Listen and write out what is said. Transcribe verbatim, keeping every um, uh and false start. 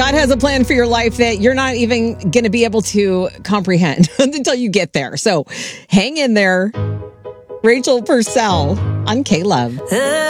God has a plan for your life that you're not even going to be able to comprehend until you get there. So hang in there. Rachel Purcell on K-Love.